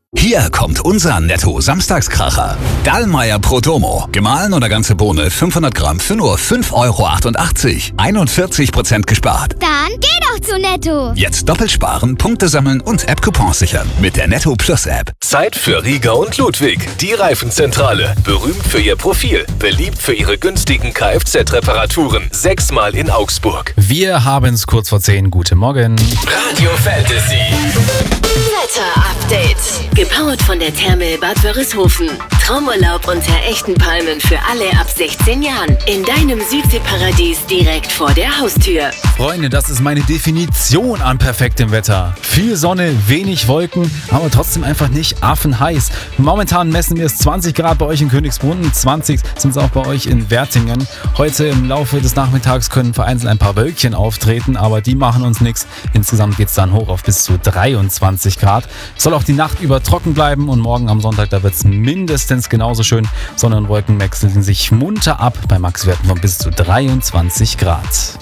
Hier kommt unser Netto-Samstagskracher. Dallmayr Prodomo. Gemahlen oder ganze Bohne 500 Gramm für nur 5,88 €. 41% gespart. Dann geh doch zu Netto. Jetzt doppelt sparen, Punkte sammeln und App-Coupons sichern. Mit der Netto Plus App. Zeit für Rieger und Ludwig. Die Reifenzentrale. Berühmt für ihr Profil. Beliebt für ihre günstigen Kfz-Reparaturen. 6-mal in Augsburg. Wir haben es kurz vor 10. Guten Morgen. Radio Fantasy. Wetter-Update. Gepowert von der Therme Bad Wörishofen. Traumurlaub unter echten Palmen für alle ab 16 Jahren. In deinem Südseeparadies direkt vor der Haustür. Freunde, das ist meine Definition an perfektem Wetter. Viel Sonne, wenig Wolken, aber trotzdem einfach nicht affenheiß. Momentan messen wir es 20 Grad bei euch in Königsbrunn, 20 sind es auch bei euch in Wertingen. Heute im Laufe des Nachmittags können vereinzelt ein paar Wölkchen auftreten, aber die machen uns nichts. Insgesamt geht es dann hoch auf bis zu 23 Grad. Soll auch die Nacht über trocken bleiben und morgen am Sonntag, da wird es mindestens genauso schön. Sonne und Wolken wechseln sich munter ab bei Maxwerten von bis zu 23 Grad.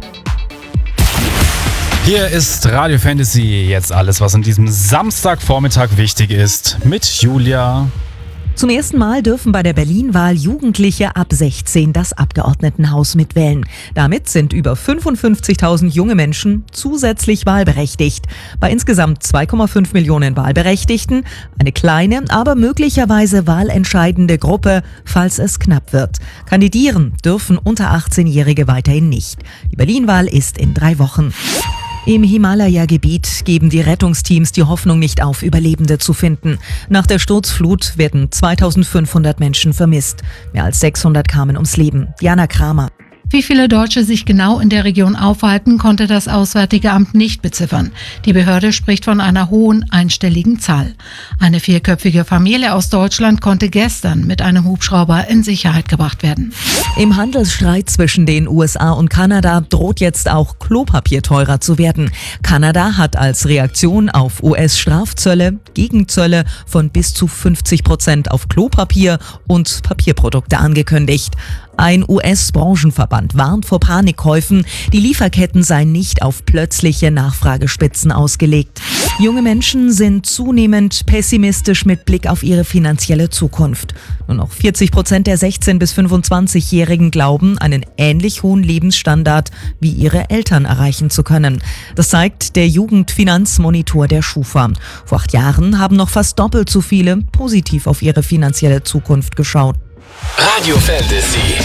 Hier ist Radio Fantasy, jetzt alles, was an diesem Samstagvormittag wichtig ist, mit Julia. Zum ersten Mal dürfen bei der Berlin-Wahl Jugendliche ab 16 das Abgeordnetenhaus mitwählen. Damit sind über 55.000 junge Menschen zusätzlich wahlberechtigt. Bei insgesamt 2,5 Millionen Wahlberechtigten eine kleine, aber möglicherweise wahlentscheidende Gruppe, falls es knapp wird. Kandidieren dürfen unter 18-Jährige weiterhin nicht. Die Berlin-Wahl ist in 3 Wochen. Im Himalaya-Gebiet geben die Rettungsteams die Hoffnung nicht auf, Überlebende zu finden. Nach der Sturzflut werden 2500 Menschen vermisst. Mehr als 600 kamen ums Leben. Diana Kramer. Wie viele Deutsche sich genau in der Region aufhalten, konnte das Auswärtige Amt nicht beziffern. Die Behörde spricht von einer hohen einstelligen Zahl. Eine 4-köpfige Familie aus Deutschland konnte gestern mit einem Hubschrauber in Sicherheit gebracht werden. Im Handelsstreit zwischen den USA und Kanada droht jetzt auch Klopapier teurer zu werden. Kanada hat als Reaktion auf US-Strafzölle Gegenzölle von bis zu 50% auf Klopapier und Papierprodukte angekündigt. Ein US-Branchenverband warnt vor Panikkäufen. Die Lieferketten seien nicht auf plötzliche Nachfragespitzen ausgelegt. Junge Menschen sind zunehmend pessimistisch mit Blick auf ihre finanzielle Zukunft. Nur noch 40% der 16- bis 25-Jährigen glauben, einen ähnlich hohen Lebensstandard wie ihre Eltern erreichen zu können. Das zeigt der Jugendfinanzmonitor der Schufa. Vor 8 Jahren haben noch fast doppelt so viele positiv auf ihre finanzielle Zukunft geschaut. Radio Fantasy.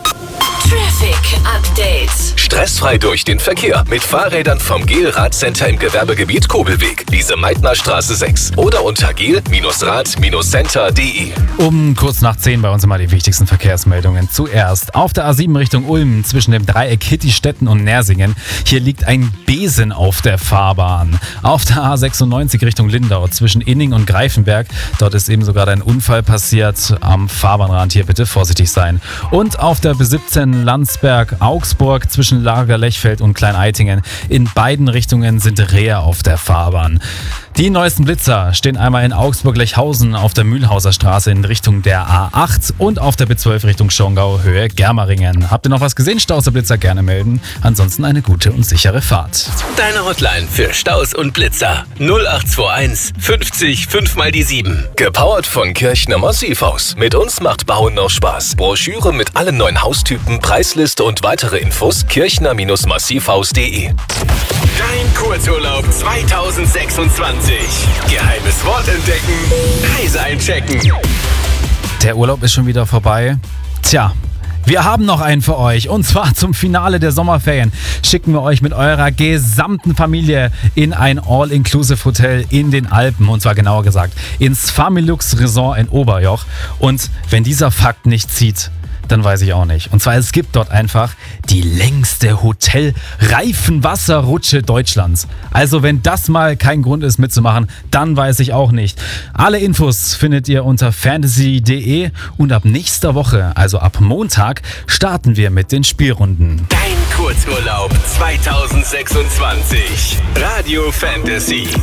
Traffic Update. Stressfrei durch den Verkehr mit Fahrrädern vom GEL-Radcenter im Gewerbegebiet Kobelweg, Lise-Meitner-Straße 6 oder unter gel-rad-center.de. Um kurz nach 10 bei uns immer die wichtigsten Verkehrsmeldungen. Zuerst auf der A7 Richtung Ulm zwischen dem Dreieck Hittistetten und Nersingen. Hier liegt ein Besen auf der Fahrbahn. Auf der A96 Richtung Lindau zwischen Inning und Greifenberg. Dort ist eben sogar ein Unfall passiert. Am Fahrbahnrand hier bitte vorsichtig sein. Und auf der B17 Landsberg-Augsburg zwischen Lager-Lechfeld und Klein-Eitingen. In beiden Richtungen sind Rehe auf der Fahrbahn. Die neuesten Blitzer stehen einmal in Augsburg-Lechhausen auf der Mühlhauser Straße in Richtung der A8 und auf der B12 Richtung Schongau Höhe Germeringen. Habt ihr noch was gesehen? Staus der Blitzer gerne melden. Ansonsten eine gute und sichere Fahrt. Deine Hotline für Staus und Blitzer 0821 50 5 mal die 7. Gepowert von Kirchner Massivhaus. Mit uns macht Bauen noch Spaß. Broschüre mit allen neuen Haustypen, Preisliste und weitere Infos kirchner-massivhaus.de. Dein Kurzurlaub 2026. Geheimes Wort entdecken, Reise einchecken. Der Urlaub ist schon wieder vorbei. Tja, wir haben noch einen für euch und zwar zum Finale der Sommerferien schicken wir euch mit eurer gesamten Familie in ein All-Inclusive-Hotel in den Alpen und zwar genauer gesagt ins Familux Resort in Oberjoch und wenn dieser Fakt nicht zieht, dann weiß ich auch nicht. Und zwar, es gibt dort einfach die längste Hotel-Reifenwasserrutsche Deutschlands. Also wenn das mal kein Grund ist mitzumachen, dann weiß ich auch nicht. Alle Infos findet ihr unter fantasy.de und ab nächster Woche, also ab Montag, starten wir mit den Spielrunden. Dein Kurzurlaub 2026. Radio Fantasy.